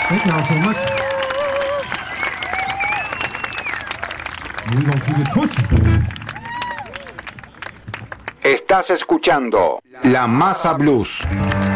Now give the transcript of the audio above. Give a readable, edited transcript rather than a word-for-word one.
Thank you all so much. We gonna keep it pushing. Estás escuchando La Masa Blues.